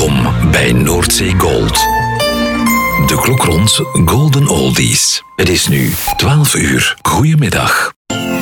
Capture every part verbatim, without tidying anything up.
Welkom bij Noordzee Gold. De klok rond Golden Oldies. Het is nu twaalf uur. Goedemiddag.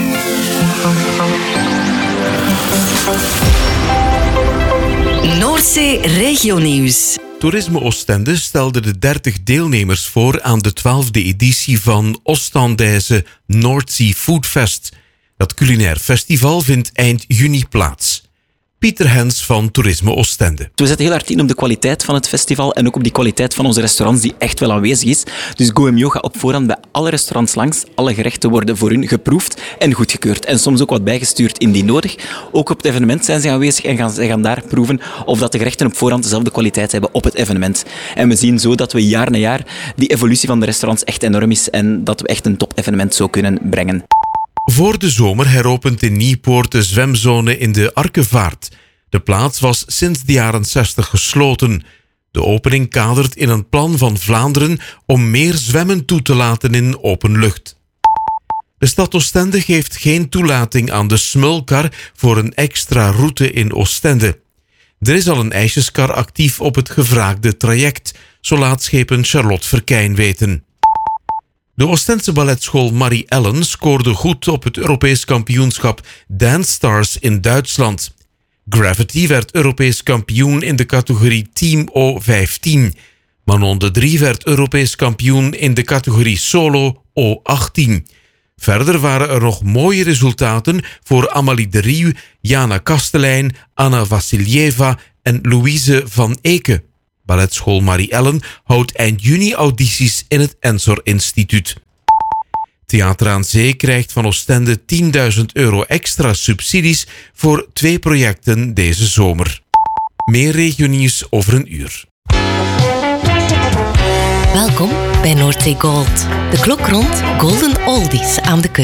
Noordzee Regionieuws. Toerisme Oostende stelde de dertig deelnemers voor aan de twaalfde editie van Oostendijse North Sea Food Fest. Dat culinair festival vindt eind juni plaats. Pieter Hens van Toerisme Oostende. We zetten heel hard in op de kwaliteit van het festival en ook op die kwaliteit van onze restaurants die echt wel aanwezig is. Dus Go Mio gaat op voorhand bij alle restaurants langs. Alle gerechten worden voor hun geproefd en goedgekeurd. En soms ook wat bijgestuurd indien nodig. Ook op het evenement zijn ze aanwezig en gaan, ze gaan daar proeven of dat de gerechten op voorhand dezelfde kwaliteit hebben op het evenement. En we zien zo dat we jaar na jaar die evolutie van de restaurants echt enorm is en dat we echt een top-evenement zo kunnen brengen. Voor de zomer heropent in Nieuwpoort de zwemzone in de Arkevaart. De plaats was sinds de jaren zestig gesloten. De opening kadert in een plan van Vlaanderen om meer zwemmen toe te laten in open lucht. De stad Oostende geeft geen toelating aan de smulkar voor een extra route in Oostende. Er is al een ijsjeskar actief op het gevraagde traject, zo laat schepen Charlotte Verkijn weten. De Oostense balletschool Marie Ellen scoorde goed op het Europees kampioenschap Dance Stars in Duitsland. Gravity werd Europees kampioen in de categorie Team O vijftien. Manon de Drie werd Europees kampioen in de categorie Solo O achttien. Verder waren er nog mooie resultaten voor Amalie de Rieu, Jana Kastelein, Anna Vassiljeva en Louise van Eke. Balletschool Marie Ellen houdt eind juni audities in het Ensor Instituut. Theater aan Zee krijgt van Oostende tienduizend euro extra subsidies voor twee projecten deze zomer. Meer regionieuws over een uur. Welkom bij Noordzee Gold. De klok rond Golden Oldies aan de kust.